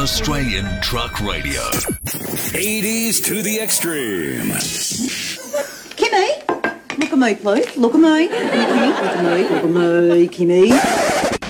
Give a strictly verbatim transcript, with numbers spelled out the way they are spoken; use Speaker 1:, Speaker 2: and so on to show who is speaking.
Speaker 1: Australian Truck Radio.
Speaker 2: eighties to the extreme.
Speaker 3: Kimmy, look at me, please. Look at me. Look at me. Look at me. Look at me, Kimmy.